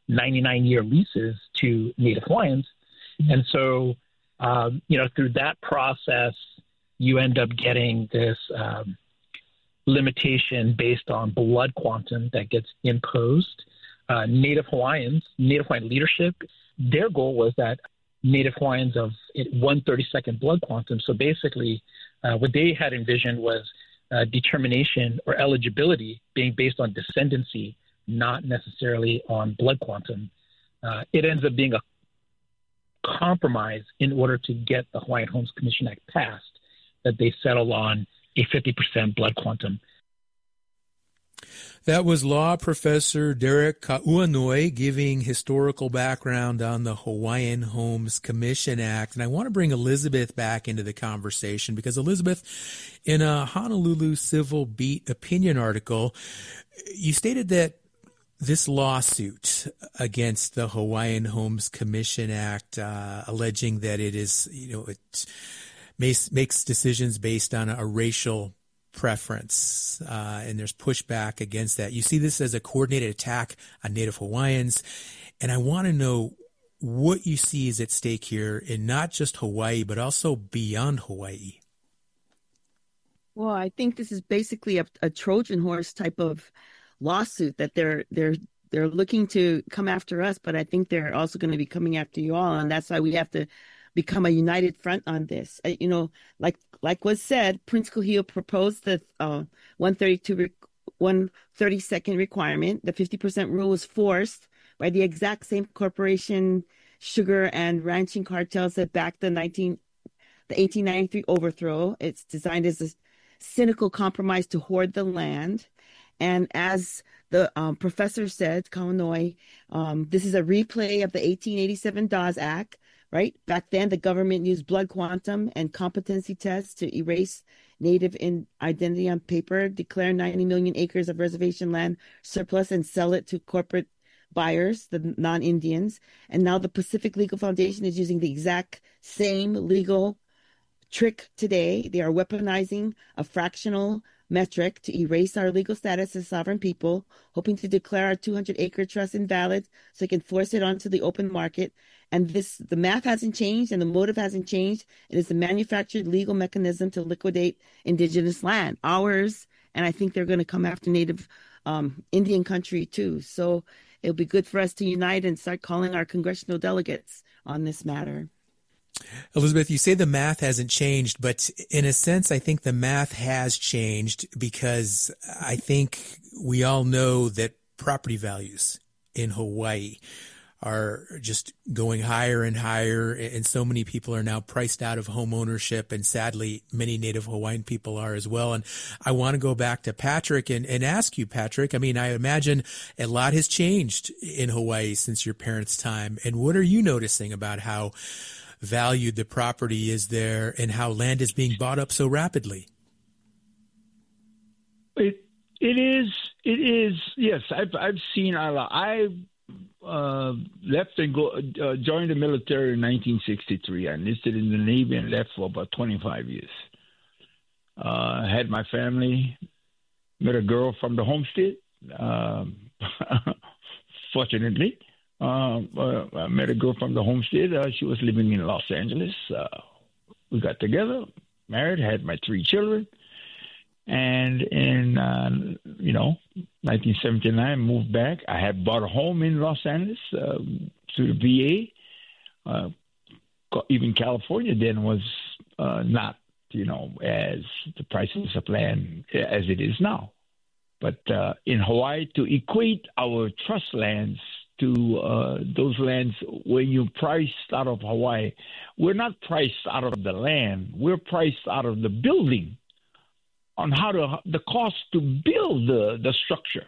99-year leases to Native Hawaiians. And so, through that process, you end up getting this limitation based on blood quantum that gets imposed. Native Hawaiian leadership, their goal was that Native Hawaiians of 1/32nd blood quantum. So basically, what they had envisioned was determination or eligibility being based on descendancy, not necessarily on blood quantum. It ends up being a compromise in order to get the Hawaiian Homes Commission Act passed, that they settle on a 50% blood quantum. That was law professor Derek Kauanoe giving historical background on the Hawaiian Homes Commission Act. And I want to bring Elizabeth back into the conversation because, Elizabeth, in a Honolulu Civil Beat opinion article, you stated that this lawsuit against the Hawaiian Homes Commission Act, alleging that it is, it makes decisions based on a racial preference, and there's pushback against that. You see this as a coordinated attack on Native Hawaiians, and I want to know what you see is at stake here in not just Hawaii, but also beyond Hawaii. Well, I think this is basically a Trojan horse type of lawsuit that they're looking to come after us, but I think they're also going to be coming after you all, and that's why we have to become a united front on this. Like was said, Prince Kuhio proposed the 1/32nd requirement. The 50% rule was forced by the exact same corporation, sugar and ranching cartels that backed the 1893 overthrow. It's designed as a cynical compromise to hoard the land. And as the professor said, Kauanoe, this is a replay of the 1887 Dawes Act. Right? Back then, the government used blood quantum and competency tests to erase Native identity on paper, declare 90 million acres of reservation land surplus, and sell it to corporate buyers, the non-Indians. And now the Pacific Legal Foundation is using the exact same legal trick today. They are weaponizing a fractional metric to erase our legal status as sovereign people, hoping to declare our 200-acre trust invalid so they can force it onto the open market. And the math hasn't changed and the motive hasn't changed. It is a manufactured legal mechanism to liquidate indigenous land, ours, and I think they're going to come after Native Indian country too. So it'll be good for us to unite and start calling our congressional delegates on this matter. Elizabeth, you say the math hasn't changed, but in a sense, I think the math has changed because I think we all know that property values in Hawaii are just going higher and higher, and so many people are now priced out of home ownership, and sadly, many Native Hawaiian people are as well. And I want to go back to Patrick and ask you, Patrick, I mean, I imagine a lot has changed in Hawaii since your parents' time, and what are you noticing about how valued the property is there and how land is being bought up so rapidly? It is. Yes, I've seen a lot. I left and joined the military in 1963. I enlisted in the Navy and left for about 25 years. Had my family, met a girl from the homestead. Fortunately, I met a girl from the homestead. She was living in Los Angeles. We got together, married, had my 3 children. And in, 1979, moved back. I had bought a home in Los Angeles through the VA. Even California then was not, as the prices of land as it is now. But in Hawaii, to equate our trust lands to those lands, when you priced out of Hawaii, we're not priced out of the land. We're priced out of the building, on how the cost to build the structure.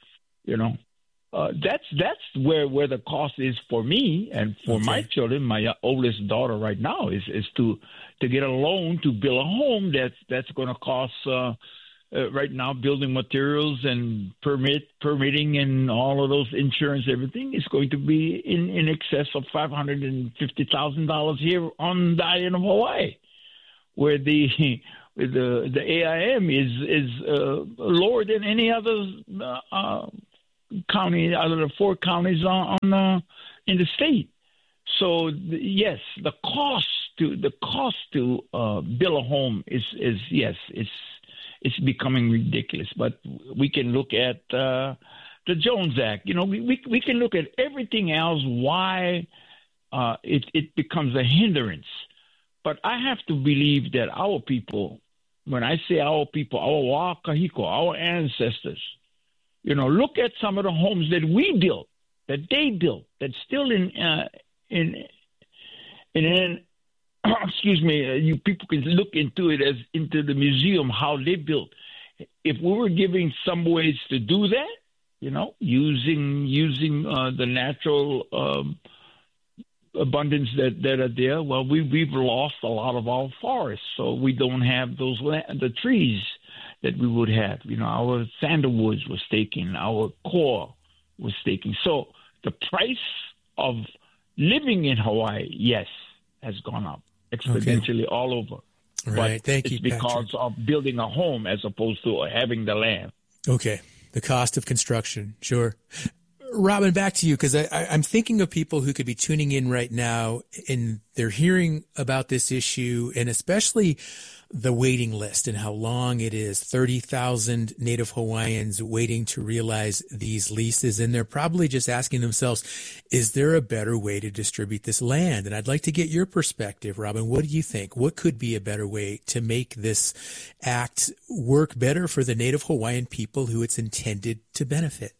That's where the cost is for me and for my children. My oldest daughter right now is to get a loan to build a home that's going to cost right now, building materials and permitting and all of those insurance, everything is going to be in excess of $550,000 here on the island of Hawaii, where the AIM is lower than any other county out of the 4 counties in the state. So yes, the cost to build a home is yes, it's becoming ridiculous. But we can look at the Jones Act. You know, we can look at everything else why it becomes a hindrance. But I have to believe that our people, when I say our people, our Wa Kahiko, our ancestors, you know, look at some of the homes that we built, that they built, that's still in excuse me, you people can look into it as into the museum, how they built. If we were giving some ways to do that, you know, using the natural abundance that are there, well, we've lost a lot of our forests, so we don't have the trees that we would have. You know, our sandalwoods was taken, our core was taken. So the price of living in Hawaii, yes, has gone up exponentially all over. Right. But Thank you, it's because Patrick. of building a home as opposed to having the land. Okay. The cost of construction. Sure. Robin, back to you, because I'm thinking of people who could be tuning in right now and they're hearing about this issue, and especially the waiting list and how long it is. 30,000 Native Hawaiians waiting to realize these leases. And they're probably just asking themselves, is there a better way to distribute this land? And I'd like to get your perspective, Robin. What do you think? What could be a better way to make this act work better for the Native Hawaiian people who it's intended to benefit?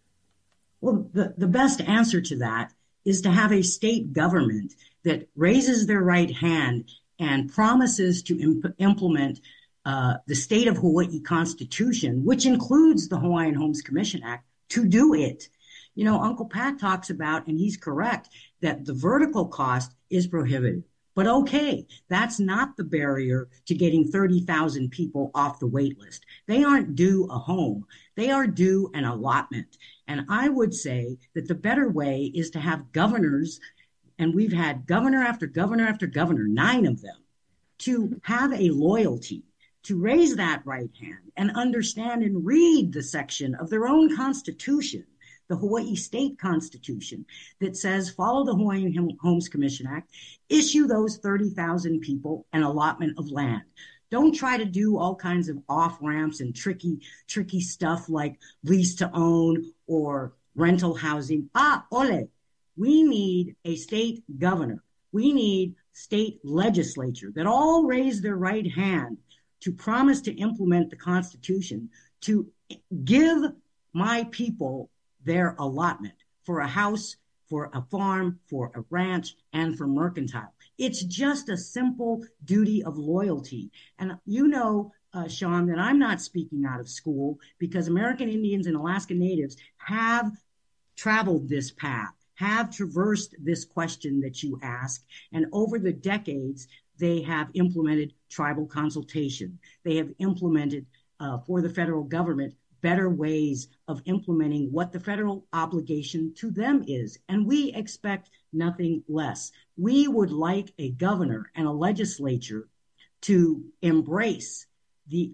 Well, the best answer to that is to have a state government that raises their right hand and promises to implement the state of Hawaii Constitution, which includes the Hawaiian Homes Commission Act, to do it. You know, Uncle Pat talks about, and he's correct, that the vertical cost is prohibitive. But okay, that's not the barrier to getting 30,000 people off the wait list. They aren't due a home. They are due an allotment. And I would say that the better way is to have governors, and we've had governor after governor after governor, 9 of them, to have a loyalty, to raise that right hand and understand and read the section of their own constitution, the Hawaii State Constitution, that says follow the Hawaiian Homes Commission Act, issue those 30,000 people an allotment of land. Don't try to do all kinds of off-ramps and tricky stuff like lease to own or rental housing. Ole, we need a state governor. We need state legislature that all raise their right hand to promise to implement the Constitution, to give my people their allotment for a house, for a farm, for a ranch, and for mercantile. It's just a simple duty of loyalty. And you know, Sean, that I'm not speaking out of school, because American Indians and Alaska Natives have traveled this path, have traversed this question that you ask. And over the decades, they have implemented tribal consultation. They have implemented for the federal government better ways of implementing what the federal obligation to them is. And we expect nothing less. We would like a governor and a legislature to embrace the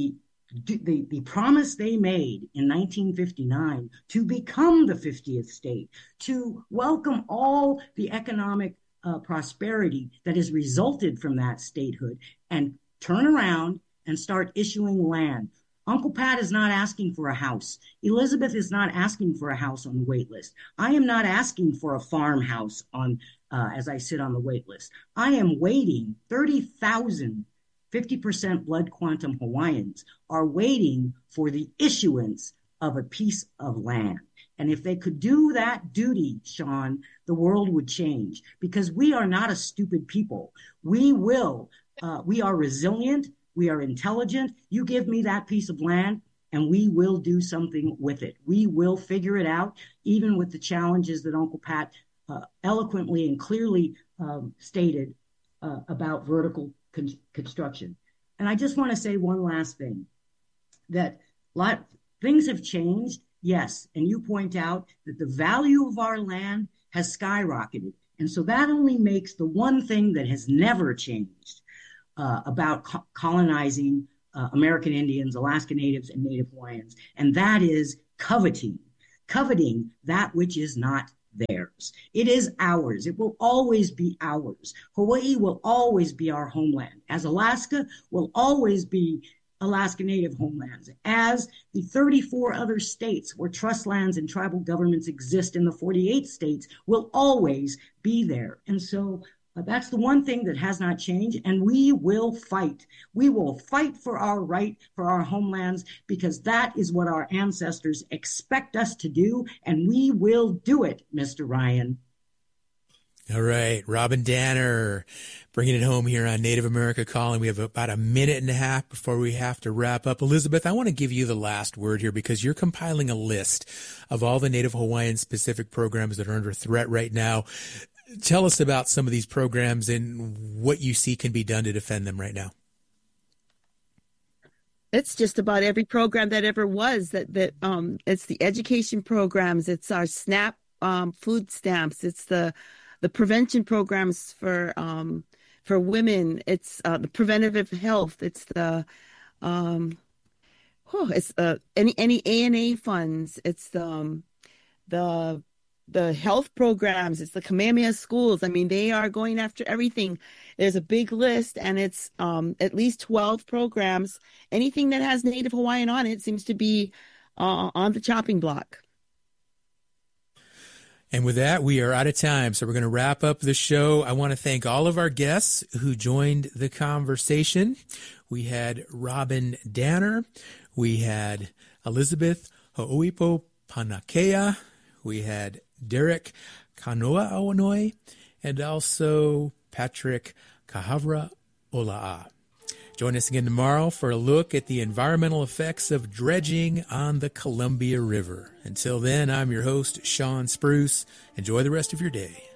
promise they made in 1959 to become the 50th state, to welcome all the economic prosperity that has resulted from that statehood, and turn around and start issuing land. Uncle Pat is not asking for a house. Elizabeth is not asking for a house on the wait list. I am not asking for a farmhouse as I sit on the wait list. I am waiting. 30,000 50% blood quantum Hawaiians are waiting for the issuance of a piece of land. And if they could do that duty, Sean, the world would change, because we are not a stupid people. We are resilient. We are intelligent. You give me that piece of land and we will do something with it. We will figure it out, even with the challenges that Uncle Pat eloquently and clearly stated about vertical construction. And I just want to say one last thing, that things have changed, yes. And you point out that the value of our land has skyrocketed. And so that only makes the one thing that has never changed about colonizing American Indians, Alaska Natives, and Native Hawaiians, and that is coveting. coveting that which is not theirs. It is ours. It will always be ours. Hawaii will always be our homeland, as Alaska will always be Alaska Native homelands, as the 34 other states where trust lands and tribal governments exist in the 48 states will always be there. And so that's the one thing that has not changed, and we will fight. We will fight for our right, for our homelands, because that is what our ancestors expect us to do, and we will do it, Mr. Ryan. All right, Robin Danner, bringing it home here on Native America Calling. We have about a minute and a half before we have to wrap up. Elizabeth, I want to give you the last word here because you're compiling a list of all the Native Hawaiian specific programs that are under threat right now. Tell us about some of these programs and what you see can be done to defend them right now. It's just about every program that ever was. It's the education programs. It's our SNAP food stamps. It's the prevention programs for women. It's the preventative health. It's the any ANA funds. It's the health programs. It's the Kamehameha schools. I mean, they are going after everything. There's a big list, and it's at least 12 programs. Anything that has Native Hawaiian on it seems to be on the chopping block. And with that, we are out of time, so we're going to wrap up the show. I want to thank all of our guests who joined the conversation. We had Robin Danner. We had Elizabeth Ho'oipo Panakea. We had Derek Kanoa-Awanoi, and also Patrick Kahavra Ola'a. Join us again tomorrow for a look at the environmental effects of dredging on the Columbia River. Until then, I'm your host, Sean Spruce. Enjoy the rest of your day.